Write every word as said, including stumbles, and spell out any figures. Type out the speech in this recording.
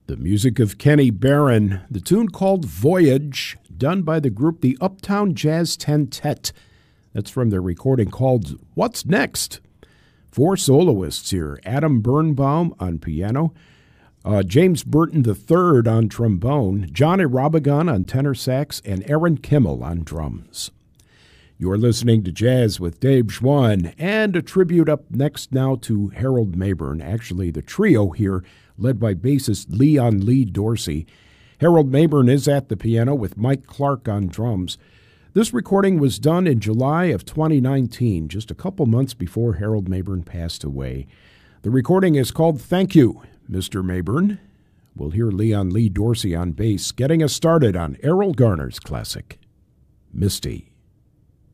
The music of Kenny Barron, the tune called Voyage, done by the group the Uptown Jazz Tentet. That's from their recording called What's Next? Four soloists here, Adam Birnbaum on piano, uh, James Burton the third on trombone, Johnny Robigon on tenor sax, and Aaron Kimmel on drums. You're listening to Jazz with Dave Schwann, and a tribute up next now to Harold Mabern, actually the trio here, led by bassist Leon Lee Dorsey. Harold Mabern is at the piano with Mike Clark on drums. This recording was done in July of twenty nineteen, just a couple months before Harold Mabern passed away. The recording is called Thank You, Mister Mabern. We'll hear Leon Lee Dorsey on bass, getting us started on Errol Garner's classic, Misty.